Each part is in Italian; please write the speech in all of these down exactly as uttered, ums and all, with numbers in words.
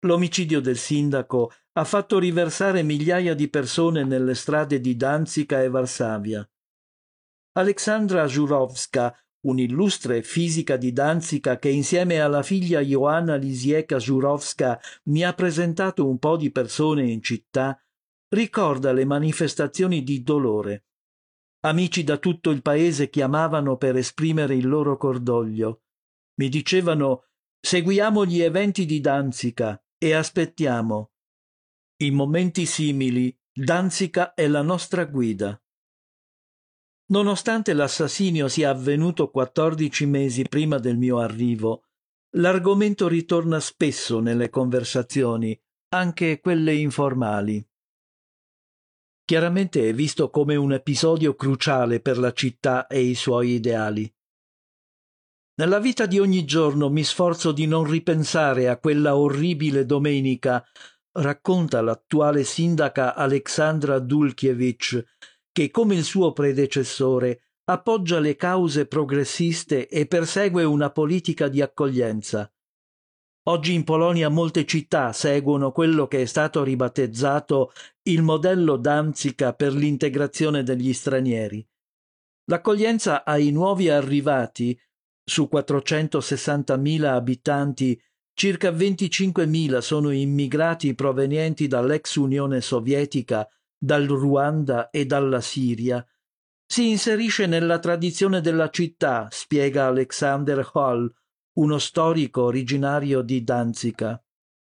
L'omicidio del sindaco ha fatto riversare migliaia di persone nelle strade di Danzica e Varsavia. Aleksandra Żurowska, un'illustre fisica di Danzica che insieme alla figlia Joanna Lisiecka Żurowska mi ha presentato un po' di persone in città, ricorda le manifestazioni di dolore. Amici da tutto il paese chiamavano per esprimere il loro cordoglio. Mi dicevano: seguiamo gli eventi di Danzica e aspettiamo. In momenti simili, Danzica è la nostra guida. Nonostante l'assassinio sia avvenuto quattordici mesi prima del mio arrivo, l'argomento ritorna spesso nelle conversazioni, anche quelle informali. Chiaramente è visto come un episodio cruciale per la città e i suoi ideali. Nella vita di ogni giorno mi sforzo di non ripensare a quella orribile domenica, racconta l'attuale sindaca Aleksandra Dulkiewicz, che come il suo predecessore appoggia le cause progressiste e persegue una politica di accoglienza. Oggi in Polonia molte città seguono quello che è stato ribattezzato il modello Danzica per l'integrazione degli stranieri. L'accoglienza ai nuovi arrivati, su quattrocentosessantamila abitanti, circa venticinquemila sono immigrati provenienti dall'ex Unione Sovietica, dal Ruanda e dalla Siria. Si inserisce nella tradizione della città, spiega Alexander Hall, uno storico originario di Danzica.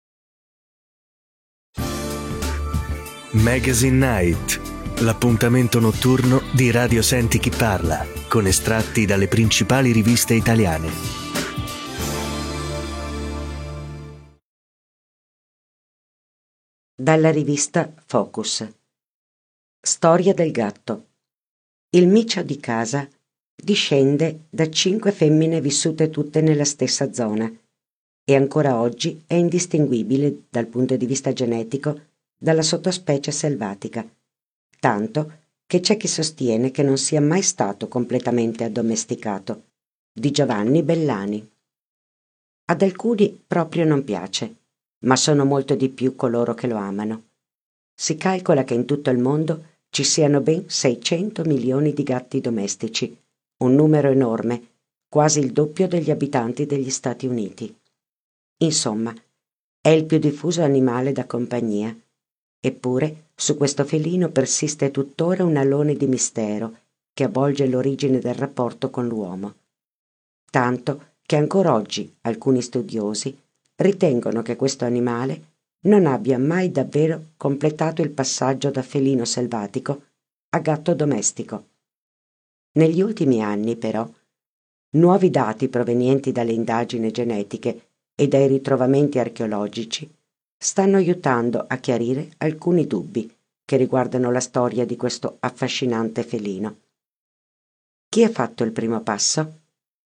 Magazine Night, l'appuntamento notturno di Radio Senti Chi Parla, con estratti dalle principali riviste italiane. Dalla rivista Focus. Storia del gatto. Il micio di casa discende da cinque femmine vissute tutte nella stessa zona e ancora oggi è indistinguibile dal punto di vista genetico dalla sottospecie selvatica, tanto che c'è chi sostiene che non sia mai stato completamente addomesticato, di Giovanni Bellani. Ad alcuni proprio non piace, ma sono molto di più coloro che lo amano. Si calcola che in tutto il mondo ci siano ben seicento milioni di gatti domestici, un numero enorme, quasi il doppio degli abitanti degli Stati Uniti. Insomma, è il più diffuso animale da compagnia. Eppure, su questo felino persiste tuttora un alone di mistero che avvolge l'origine del rapporto con l'uomo. Tanto che ancora oggi alcuni studiosi ritengono che questo animale non abbia mai davvero completato il passaggio da felino selvatico a gatto domestico. Negli ultimi anni, però, nuovi dati provenienti dalle indagini genetiche e dai ritrovamenti archeologici stanno aiutando a chiarire alcuni dubbi che riguardano la storia di questo affascinante felino. Chi ha fatto il primo passo?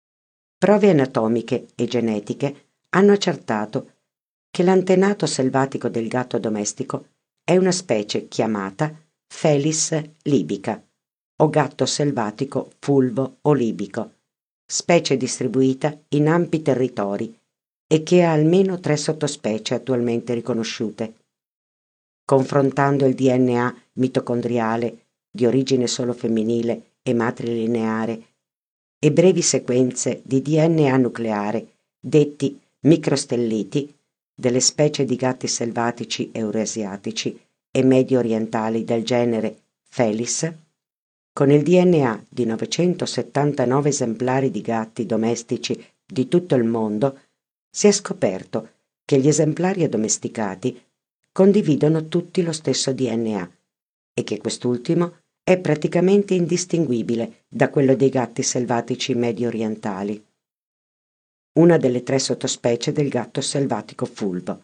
Prove anatomiche e genetiche hanno accertato che l'antenato selvatico del gatto domestico è una specie chiamata Felis libica o gatto selvatico fulvo o libico, specie distribuita in ampi territori e che ha almeno tre sottospecie attualmente riconosciute. Confrontando il D N A mitocondriale di origine solo femminile e matrilineare e brevi sequenze di D N A nucleare, detti microstelliti, delle specie di gatti selvatici eurasiatici e medio orientali del genere Felis, con il D N A di novecentosettantanove esemplari di gatti domestici di tutto il mondo, si è scoperto che gli esemplari addomesticati condividono tutti lo stesso D N A e che quest'ultimo è praticamente indistinguibile da quello dei gatti selvatici medio orientali, una delle tre sottospecie del gatto selvatico fulvo.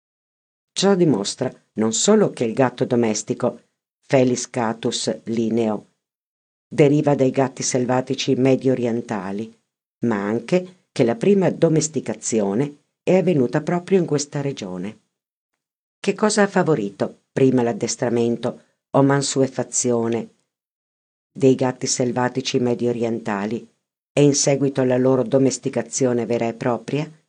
Ciò dimostra non solo che il gatto domestico Felis catus lineo deriva dai gatti selvatici medio orientali, ma anche che la prima domesticazione è avvenuta proprio in questa regione. Che cosa ha favorito prima l'addestramento o mansuefazione dei gatti selvatici medio orientali e in seguito alla loro domesticazione vera e propria?